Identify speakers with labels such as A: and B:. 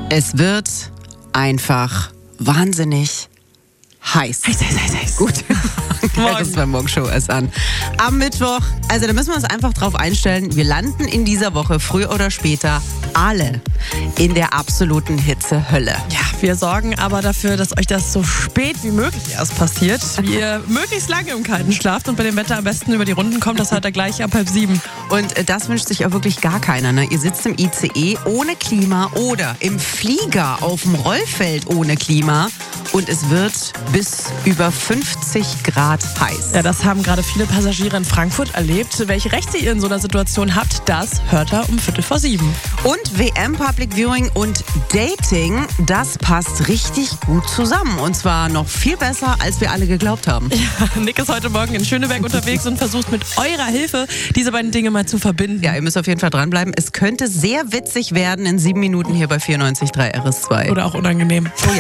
A: Es wird einfach wahnsinnig heiß.
B: Heiß.
A: Gut. Das ist beim Morgenshow erst an. Am Mittwoch, also da müssen wir uns einfach drauf einstellen, wir landen in dieser Woche früher oder später alle in der absoluten Hitzehölle.
B: Ja, wir sorgen aber dafür, dass euch das so spät wie möglich erst passiert. Wie ihr möglichst lange im Kalten schlaft und bei dem Wetter am besten über die Runden kommt. Das hört ihr gleich ab 6:30.
A: Und das wünscht sich auch wirklich gar keiner. Ne? Ihr sitzt im ICE ohne Klima oder im Flieger auf dem Rollfeld ohne Klima und es wird bis über 50 Grad heiß.
B: Ja, das haben gerade viele Passagiere in Frankfurt erlebt. Welche Rechte ihr in so einer Situation habt, das hört ihr um 6:45.
A: Und WM, Public Viewing und Dating, das passt richtig gut zusammen. Und zwar noch viel besser, als wir alle geglaubt haben.
B: Ja, Nick ist heute Morgen in Schöneberg unterwegs und versucht mit eurer Hilfe, diese beiden Dinge mal zu verbinden.
A: Ja, ihr müsst auf jeden Fall dranbleiben. Es könnte sehr witzig werden in 7 Minuten hier bei 94.3 RS2.
B: Oder auch unangenehm.
A: Oh ja.